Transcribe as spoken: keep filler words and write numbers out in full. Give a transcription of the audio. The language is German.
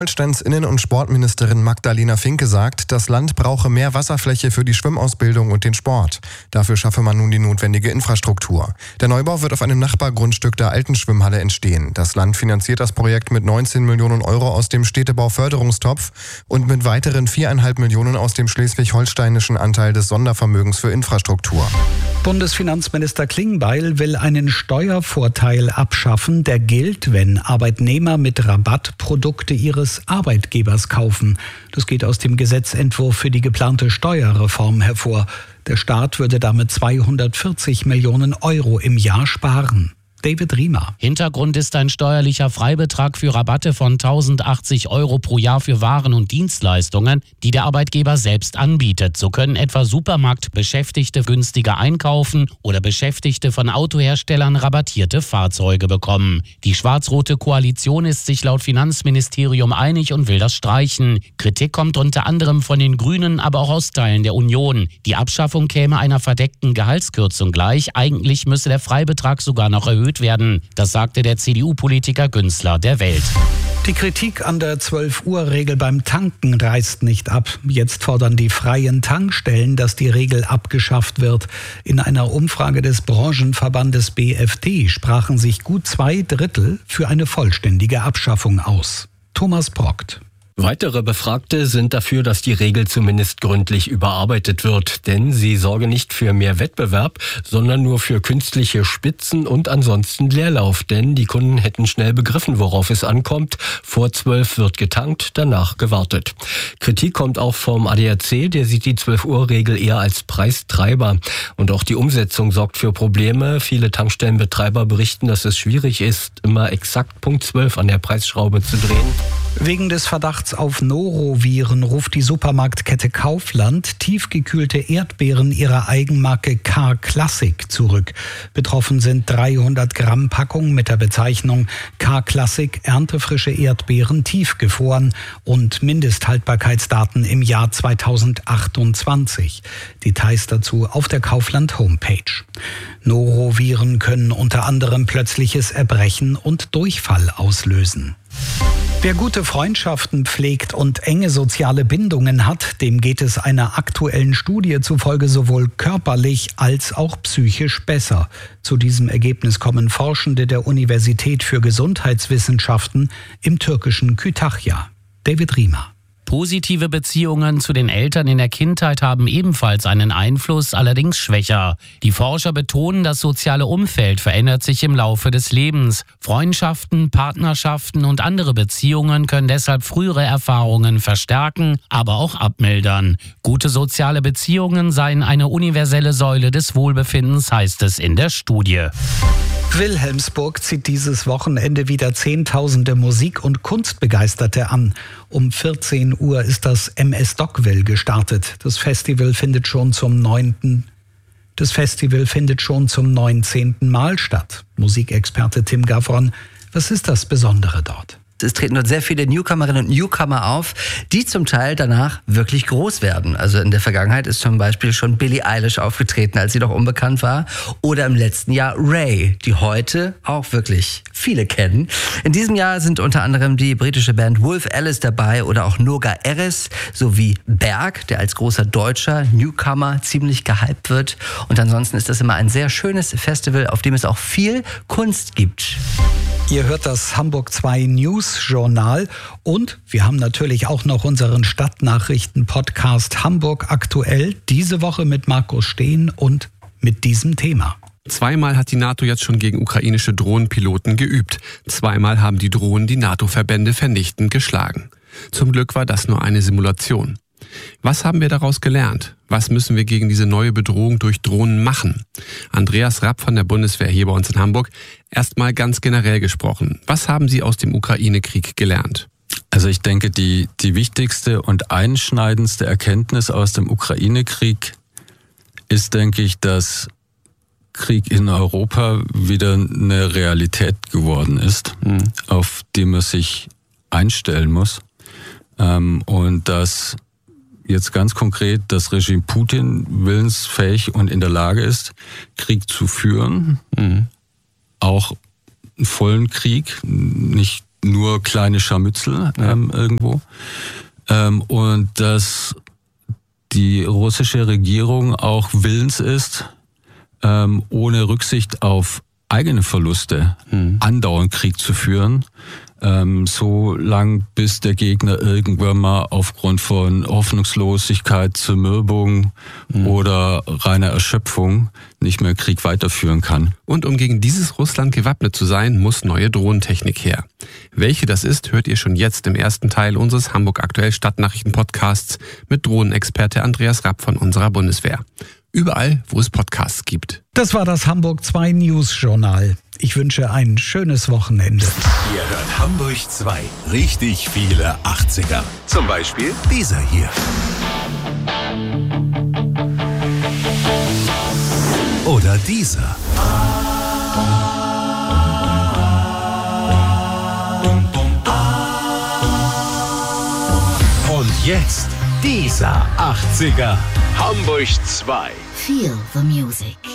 Holsteins Innen- und Sportministerin Magdalena Finke sagt, das Land brauche mehr Wasserfläche für die Schwimmausbildung und den Sport. Dafür schaffe man nun die notwendige Infrastruktur. Der Neubau wird auf einem Nachbargrundstück der alten Schwimmhalle entstehen. Das Land finanziert das Projekt mit neunzehn Millionen Euro aus dem Städtebauförderungstopf und mit weiteren viereinhalb Millionen aus dem schleswig-holsteinischen Anteil des Sondervermögens für Infrastruktur. Bundesfinanzminister Klingbeil will einen Steuervorteil abschaffen, der gilt, wenn Arbeitnehmer mit Rabatt Produkte ihres Arbeitgebers kaufen. Das geht aus dem Gesetzentwurf für die geplante Steuerreform hervor. Der Staat würde damit zweihundertvierzig Millionen Euro im Jahr sparen. David Riemer. Hintergrund ist ein steuerlicher Freibetrag für Rabatte von tausendachtzig Euro pro Jahr für Waren und Dienstleistungen, die der Arbeitgeber selbst anbietet. So können etwa Supermarktbeschäftigte günstiger einkaufen oder Beschäftigte von Autoherstellern rabattierte Fahrzeuge bekommen. Die schwarz-rote Koalition ist sich laut Finanzministerium einig und will das streichen. Kritik kommt unter anderem von den Grünen, aber auch aus Teilen der Union. Die Abschaffung käme einer verdeckten Gehaltskürzung gleich. Eigentlich müsse der Freibetrag sogar noch erhöht werden. Das sagte der C D U-Politiker Günzler der Welt. Die Kritik an der zwölf-Uhr-Regel beim Tanken reißt nicht ab. Jetzt fordern die freien Tankstellen, dass die Regel abgeschafft wird. In einer Umfrage des Branchenverbandes B F D sprachen sich gut zwei Drittel für eine vollständige Abschaffung aus. Thomas Brockt. Weitere Befragte sind dafür, dass die Regel zumindest gründlich überarbeitet wird, denn sie sorge nicht für mehr Wettbewerb, sondern nur für künstliche Spitzen und ansonsten Leerlauf, denn die Kunden hätten schnell begriffen, worauf es ankommt. Vor zwölf wird getankt, danach gewartet. Kritik kommt auch vom A D A C, der sieht die zwölf-Uhr-Regel eher als Preistreiber. Und auch die Umsetzung sorgt für Probleme. Viele Tankstellenbetreiber berichten, dass es schwierig ist, immer exakt Punkt zwölf an der Preisschraube zu drehen. Wegen des Verdachts auf Noroviren ruft die Supermarktkette Kaufland tiefgekühlte Erdbeeren ihrer Eigenmarke K Classic zurück. Betroffen sind dreihundert Gramm Packungen mit der Bezeichnung K Classic erntefrische Erdbeeren tiefgefroren und Mindesthaltbarkeitsdaten im Jahr zweitausendachtundzwanzig. Details dazu auf der Kaufland Homepage. Noroviren können unter anderem plötzliches Erbrechen und Durchfall auslösen. Wer gute Freundschaften pflegt und enge soziale Bindungen hat, dem geht es einer aktuellen Studie zufolge sowohl körperlich als auch psychisch besser. Zu diesem Ergebnis kommen Forschende der Universität für Gesundheitswissenschaften im türkischen Kütahya. David Riemer. Positive Beziehungen zu den Eltern in der Kindheit haben ebenfalls einen Einfluss, allerdings schwächer. Die Forscher betonen, das soziale Umfeld verändert sich im Laufe des Lebens. Freundschaften, Partnerschaften und andere Beziehungen können deshalb frühere Erfahrungen verstärken, aber auch abmildern. Gute soziale Beziehungen seien eine universelle Säule des Wohlbefindens, heißt es in der Studie. Wilhelmsburg zieht dieses Wochenende wieder Zehntausende Musik- und Kunstbegeisterte an. Um vierzehn Uhr ist das M S Dockville gestartet. Das Festival findet schon zum neunten Das Festival findet schon zum neunzehnten Mal statt. Musikexperte Tim Gavron, was ist das Besondere dort? Es treten dort sehr viele Newcomerinnen und Newcomer auf, die zum Teil danach wirklich groß werden. Also in der Vergangenheit ist zum Beispiel schon Billie Eilish aufgetreten, als sie noch unbekannt war. Oder im letzten Jahr Ray, die heute auch wirklich viele kennen. In diesem Jahr sind unter anderem die britische Band Wolf Alice dabei oder auch Noga Eres sowie Berg, der als großer deutscher Newcomer ziemlich gehypt wird. Und ansonsten ist das immer ein sehr schönes Festival, auf dem es auch viel Kunst gibt. Ihr hört das Hamburg zwei News Journal und wir haben natürlich auch noch unseren Stadtnachrichten-Podcast Hamburg aktuell, diese Woche mit Markus Steen und mit diesem Thema. Zweimal hat die NATO jetzt schon gegen ukrainische Drohnenpiloten geübt. Zweimal haben die Drohnen die NATO-Verbände vernichtend geschlagen. Zum Glück war das nur eine Simulation. Was haben wir daraus gelernt? Was müssen wir gegen diese neue Bedrohung durch Drohnen machen? Andreas Rapp von der Bundeswehr hier bei uns in Hamburg. Erstmal ganz generell gesprochen. Was haben Sie aus dem Ukraine-Krieg gelernt? Also ich denke, die, die wichtigste und einschneidendste Erkenntnis aus dem Ukraine-Krieg ist, denke ich, dass Krieg in Europa wieder eine Realität geworden ist, mhm. auf die man sich einstellen muss. Ähm, und dass jetzt ganz konkret das Regime Putin willensfähig und in der Lage ist, Krieg zu führen, mhm. auch einen vollen Krieg, nicht nur kleine Scharmützel ähm, ja. irgendwo. Ähm, und dass die russische Regierung auch willens ist, ähm, ohne Rücksicht auf eigene Verluste hm. andauernd Krieg zu führen, ähm, so lang bis der Gegner irgendwann mal aufgrund von Hoffnungslosigkeit, Zermürbung hm. oder reiner Erschöpfung nicht mehr Krieg weiterführen kann. Und um gegen dieses Russland gewappnet zu sein, muss neue Drohnentechnik her. Welche das ist, hört ihr schon jetzt im ersten Teil unseres Hamburg Aktuell Stadtnachrichten-Podcasts mit Drohnenexperte Andreas Rapp von unserer Bundeswehr. Überall, wo es Podcasts gibt. Das war das Hamburg zwei News Journal. Ich wünsche ein schönes Wochenende. Ihr hört Hamburg zwei. Richtig viele achtziger. Zum Beispiel dieser hier. Oder dieser. Und jetzt dieser achtziger. Hamburg zwei. Feel the music.